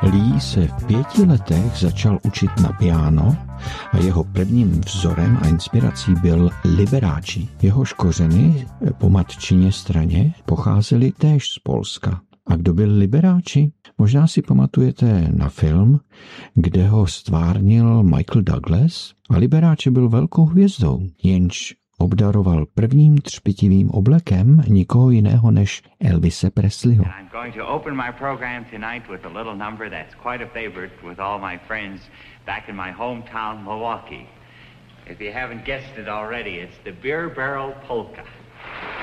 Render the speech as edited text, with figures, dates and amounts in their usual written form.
Lee se v 5 letech začal učit na piano a jeho prvním vzorem a inspirací byl Liberace. Jehož kořeny po matčině straně pocházely též z Polska. A kdo byl Liberace? Možná si pamatujete na film, kde ho stvárnil Michael Douglas a Liberace byl velkou hvězdou, jenž obdaroval prvním třpitivým oblekem nikoho jiného než Elvise Presleyho. I'm going to open my program tonight with a little number that's quite a favorite with all my friends back in my hometown Milwaukee. If you haven't guessed it already, it's the Beer Barrel Polka.